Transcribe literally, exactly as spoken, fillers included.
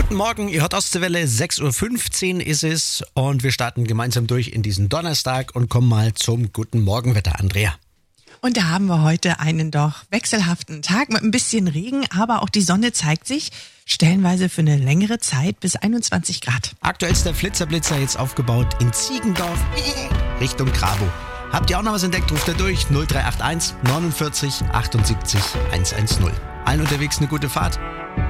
Guten Morgen, ihr hört Ostseewelle, sechs Uhr fünfzehn ist es und wir starten gemeinsam durch in diesen Donnerstag und kommen mal zum guten Morgenwetter, Andrea. Und da haben wir heute einen doch wechselhaften Tag mit ein bisschen Regen, aber auch die Sonne zeigt sich, stellenweise für eine längere Zeit bis einundzwanzig Grad. Aktuell ist der Flitzer-Blitzer jetzt aufgebaut in Ziegendorf Richtung Grabo. Habt ihr auch noch was entdeckt, ruft ihr durch null drei acht eins neunundvierzig achtundsiebzig hundertzehn. Allen unterwegs eine gute Fahrt.